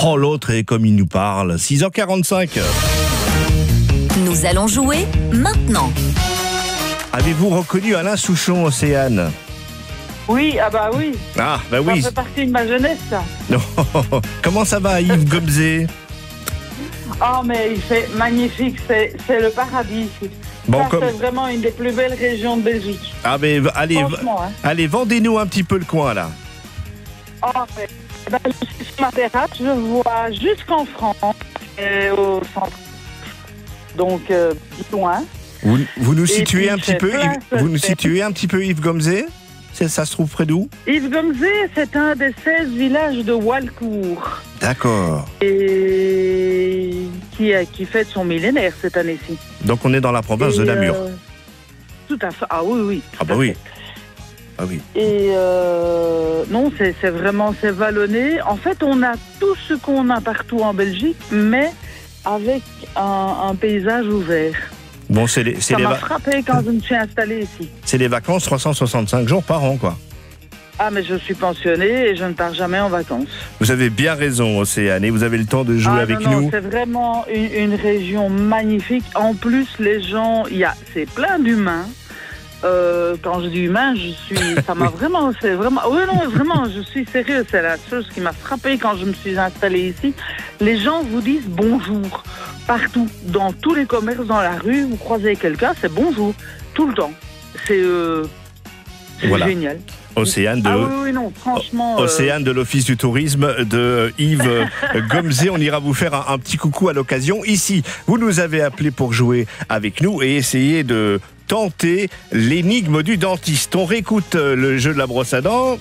Oh, l'autre est comme il nous parle. 6h45. Nous allons jouer maintenant. Avez-vous reconnu Alain Souchon, Océane? Oui, ah bah oui. Ah, bah oui. Ça fait partie de ma jeunesse, ça. Non. Comment ça va, Yves Gomzé? Oh, mais il fait magnifique, c'est le paradis ici. Bon, ça, c'est vraiment une des plus belles régions de Belgique. Ah, mais allez, Franchement, hein. allez, vendez-nous un petit peu le coin, là. Oh, mais, je suis sur ma terrasse, je vois jusqu'en France, au centre. Donc, loin. Vous nous situez puis, un petit peu, vous nous situez un petit peu, Yves Gomzé? Ça se trouve près d'où? Yves Gomzé, c'est un des 16 villages de Walcourt. D'accord. Et qui fête son millénaire cette année-ci. Donc on est dans la province de Namur. Tout à fait. Ah oui, oui. Ah bah oui. Ah oui. Et non, c'est vraiment, c'est vallonné. En fait, on a tout ce qu'on a partout en Belgique, mais avec un paysage ouvert. Bon, ça m'a frappé quand je me suis installée ici. C'est les vacances 365 jours par an, quoi. Ah, mais je suis pensionnée et je ne pars jamais en vacances. Vous avez bien raison, Océane, et vous avez le temps de jouer avec nous. C'est vraiment une région magnifique. En plus, les gens, c'est plein d'humains. Quand je dis humain, ça m'a vraiment, c'est vraiment, oui, non, vraiment, je suis sérieux. C'est la chose qui m'a frappée quand je me suis installée ici. Les gens vous disent bonjour partout, dans tous les commerces, dans la rue, vous croisez quelqu'un, c'est bonjour tout le temps. C'est voilà. Génial. Océane de franchement, Océane de l'Office du tourisme de Yves Gomzé. On ira vous faire un petit coucou à l'occasion. Ici, vous nous avez appelé pour jouer avec nous et essayer de tenter l'énigme du dentiste. On réécoute le jeu de la brosse à dents.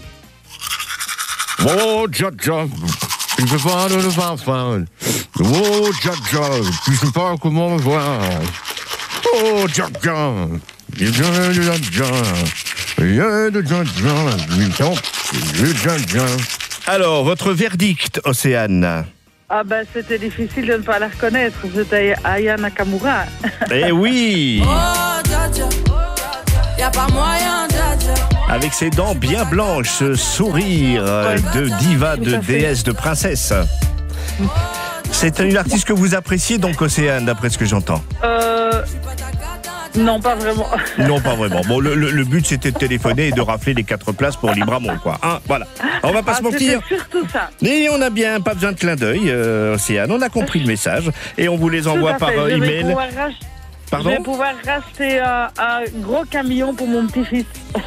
Oh, Jaja, je peux pas le faire. Oh, Jaja, tu sais pas comment voir. Oh, Jaja, Alors, votre verdict, Océane? Ah ben, c'était difficile de ne pas la reconnaître. C'était Aya Nakamura. Eh oui. Oh, Jaja, y a pas moyen, Jaja. Avec ses dents bien blanches, ce sourire de diva, de déesse, de princesse. C'est une artiste que vous appréciez donc, Océane, d'après ce que j'entends. Non, pas vraiment. Non, pas vraiment. Bon, le but, c'était de téléphoner et de rafler les 4 places pour Libramont, quoi. Hein, voilà. On va pas se mentir. C'est surtout ça. Et on a bien, pas besoin de clin d'œil, Océane. On a compris le message et on vous les envoie par email. Je vais pouvoir racheter un gros camion pour mon petit-fils.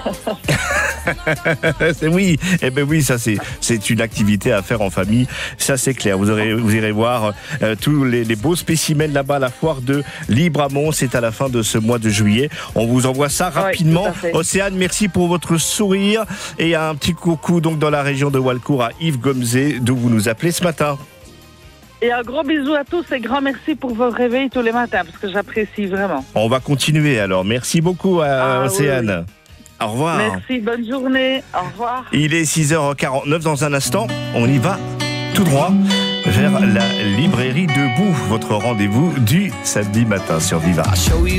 Oui, eh ben oui, ça c'est une activité à faire en famille, ça c'est clair. Vous irez voir tous les beaux spécimens là-bas à la foire de Libramont. C'est à la fin de ce mois de juillet. On vous envoie ça rapidement. Océane, merci pour votre sourire et un petit coucou donc dans la région de Walcourt à Yves Gomzé, d'où vous nous appelez ce matin. Et un gros bisou à tous et grand merci pour vos réveils tous les matins parce que j'apprécie vraiment. On va continuer alors. Merci beaucoup à Océane. Oui. Au revoir. Merci, bonne journée. Au revoir. Il est 6h49 dans un instant. On y va tout droit vers la librairie Debout. Votre rendez-vous du samedi matin sur Viva.